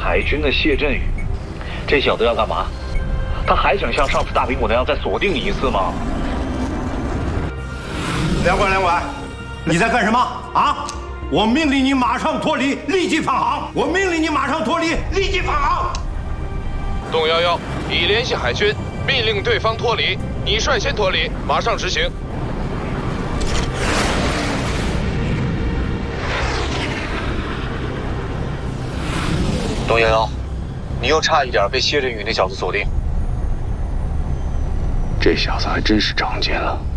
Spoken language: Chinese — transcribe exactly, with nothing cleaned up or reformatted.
海军的谢振宇，这小子要干嘛？他还想像上次大兵我那样再锁定你一次吗？ 梁管，梁管，你在干什么啊？我命令你马上脱离，立即返航！我命令你马上脱离，立即返航！ 董幺幺，已联系海军，命令对方脱离，你率先脱离，马上执行。 董幺幺，你又差一点被谢振宇那小子锁定。 这小子还真是长见了。